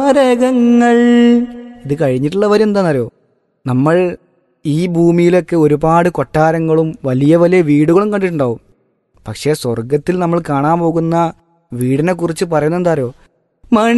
താരകങ്ങൾ. ഇത് കഴിഞ്ഞിട്ടുള്ള വരി എന്താണെന്നറിയോ? നമ്മൾ ഈ ഭൂമിയിലൊക്കെ ഒരുപാട് കൊട്ടാരങ്ങളും വലിയ വലിയ വീടുകളും കണ്ടിട്ടുണ്ടാവും. പക്ഷേ സ്വർഗത്തിൽ നമ്മൾ കാണാൻ പോകുന്ന വീടിനെ കുറിച്ച് പറയുന്നത് എന്താ അറിയോ?